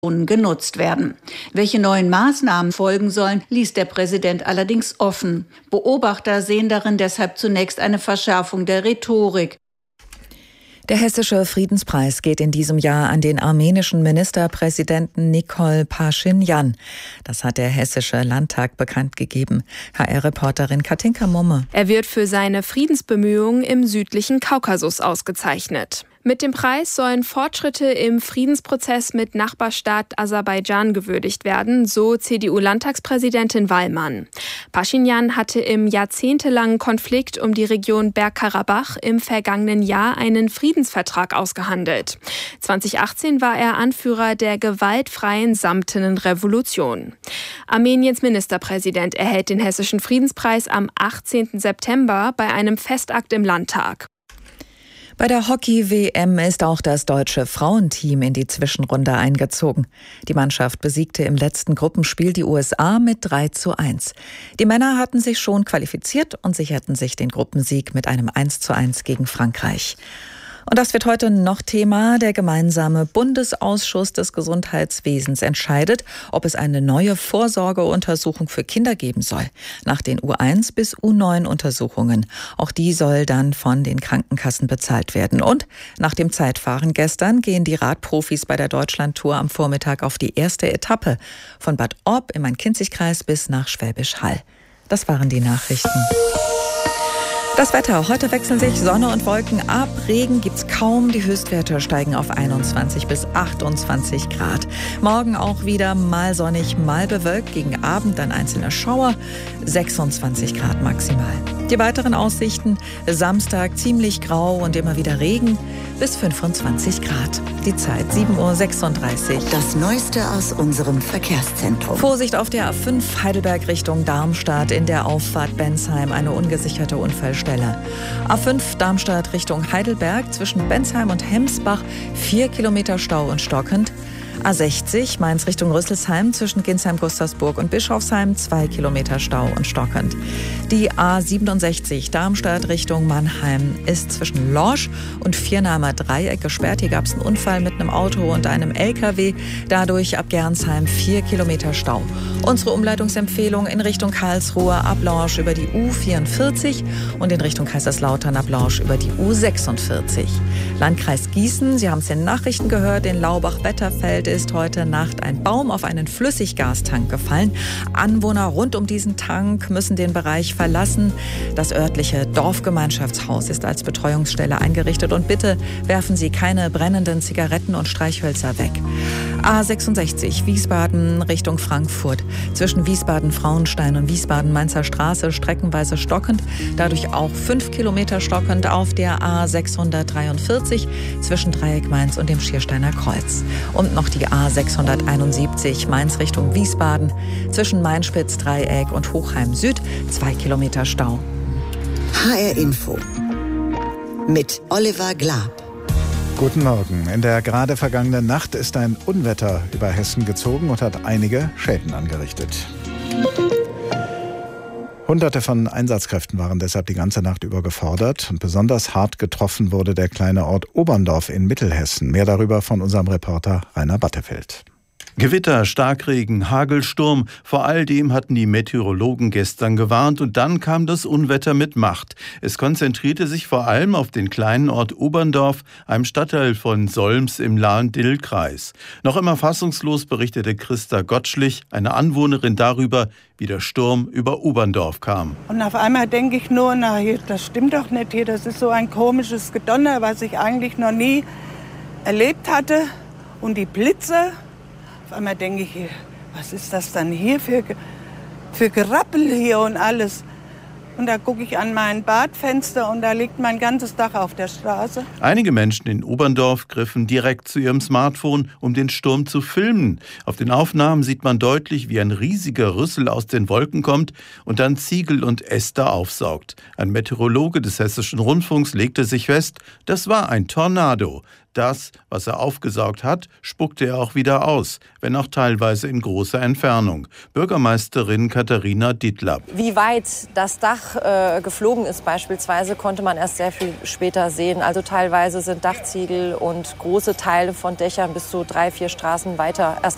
genutzt werden. Welche neuen Maßnahmen folgen sollen, ließ der Präsident allerdings offen. Beobachter sehen darin deshalb zunächst eine Verschärfung der Rhetorik. Der Hessische Friedenspreis geht in diesem Jahr an den armenischen Ministerpräsidenten Nikol Paschinjan. Das hat der Hessische Landtag bekannt gegeben. HR-Reporterin Katinka Mumme. Er wird für seine Friedensbemühungen im südlichen Kaukasus ausgezeichnet. Mit dem Preis sollen Fortschritte im Friedensprozess mit Nachbarstaat Aserbaidschan gewürdigt werden, so CDU-Landtagspräsidentin Wallmann. Paschinjan hatte im jahrzehntelangen Konflikt um die Region Bergkarabach im vergangenen Jahr einen Friedensvertrag ausgehandelt. 2018 war er Anführer der gewaltfreien Samtenen Revolution. Armeniens Ministerpräsident erhält den Hessischen Friedenspreis am 18. September bei einem Festakt im Landtag. Bei der Hockey-WM ist auch das deutsche Frauenteam in die Zwischenrunde eingezogen. Die Mannschaft besiegte im letzten Gruppenspiel die USA mit 3:1. Die Männer hatten sich schon qualifiziert und sicherten sich den Gruppensieg mit einem 1:1 gegen Frankreich. Und das wird heute noch Thema. Der gemeinsame Bundesausschuss des Gesundheitswesens entscheidet, ob es eine neue Vorsorgeuntersuchung für Kinder geben soll. Nach den U1 bis U9 Untersuchungen. Auch die soll dann von den Krankenkassen bezahlt werden. Und nach dem Zeitfahren gestern gehen die Radprofis bei der Deutschlandtour am Vormittag auf die erste Etappe. Von Bad Orb im Main-Kinzig-Kreis bis nach Schwäbisch Hall. Das waren die Nachrichten. Das Wetter. Heute wechseln sich Sonne und Wolken ab. Regen gibt's kaum. Die Höchstwerte steigen auf 21 bis 28 Grad. Morgen auch wieder mal sonnig, mal bewölkt. Gegen Abend dann einzelne Schauer. 26 Grad maximal. Die weiteren Aussichten. Samstag ziemlich grau und immer wieder Regen bis 25 Grad. Die Zeit 7:36 Uhr. Das Neueste aus unserem Verkehrszentrum. Vorsicht auf der A5 Heidelberg Richtung Darmstadt. In der Auffahrt Bensheim eine ungesicherte Unfallstelle. A5 Darmstadt Richtung Heidelberg zwischen Bensheim und Hemsbach 4 Kilometer Stau und stockend. A60 Mainz Richtung Rüsselsheim zwischen Ginsheim-Gustavsburg und Bischofsheim 2 Kilometer Stau und stockend. Die A67 Darmstadt Richtung Mannheim ist zwischen Lorsch und Viernahmer Dreieck gesperrt. Hier gab es einen Unfall mit einem Auto und einem LKW. Dadurch ab Gernsheim 4 Kilometer Stau. Unsere Umleitungsempfehlung in Richtung Karlsruhe ab Lorsch über die U44 und in Richtung Kaiserslautern ab Lorsch über die U46. Landkreis Gießen, Sie haben es in den Nachrichten gehört, in Laubach-Wetterfeld ist heute Nacht ein Baum auf einen Flüssiggastank gefallen. Anwohner rund um diesen Tank müssen den Bereich verlassen. Das örtliche Dorfgemeinschaftshaus ist als Betreuungsstelle eingerichtet und bitte werfen Sie keine brennenden Zigaretten und Streichhölzer weg. A66 Wiesbaden Richtung Frankfurt. Zwischen Wiesbaden-Frauenstein und Wiesbaden-Mainzer Straße streckenweise stockend. Dadurch auch 5 Kilometer stockend auf der A643 zwischen Dreieck Mainz und dem Schiersteiner Kreuz. Und noch die A671 Mainz Richtung Wiesbaden. Zwischen Mainspitz, Dreieck und Hochheim Süd 2 Kilometer Stau. HR Info mit Oliver Glab. Guten Morgen. In der gerade vergangenen Nacht ist ein Unwetter über Hessen gezogen und hat einige Schäden angerichtet. Hunderte von Einsatzkräften waren deshalb die ganze Nacht über gefordert. Und besonders hart getroffen wurde der kleine Ort Oberndorf in Mittelhessen. Mehr darüber von unserem Reporter Rainer Battefeld. Gewitter, Starkregen, Hagel, Sturm, vor all dem hatten die Meteorologen gestern gewarnt und dann kam das Unwetter mit Macht. Es konzentrierte sich vor allem auf den kleinen Ort Oberndorf, einem Stadtteil von Solms im Lahn-Dill-Kreis. Noch immer fassungslos berichtete Christa Gottschlich, eine Anwohnerin, darüber, wie der Sturm über Oberndorf kam. Und auf einmal denke ich nur, na, hier, das stimmt doch nicht hier, das ist so ein komisches Gedonner, was ich eigentlich noch nie erlebt hatte. Und die Blitze. Auf einmal denke ich, was ist das dann hier für Gerappel hier und alles. Und da gucke ich an mein Badfenster und da liegt mein ganzes Dach auf der Straße. Einige Menschen in Oberndorf griffen direkt zu ihrem Smartphone, um den Sturm zu filmen. Auf den Aufnahmen sieht man deutlich, wie ein riesiger Rüssel aus den Wolken kommt und dann Ziegel und Äste aufsaugt. Ein Meteorologe des Hessischen Rundfunks legte sich fest, das war ein Tornado. Das, was er aufgesaugt hat, spuckte er auch wieder aus, wenn auch teilweise in großer Entfernung. Bürgermeisterin Katharina Dittlab. Wie weit das Dach geflogen ist beispielsweise, konnte man erst sehr viel später sehen. Also teilweise sind Dachziegel und große Teile von Dächern bis zu 3-4 Straßen weiter erst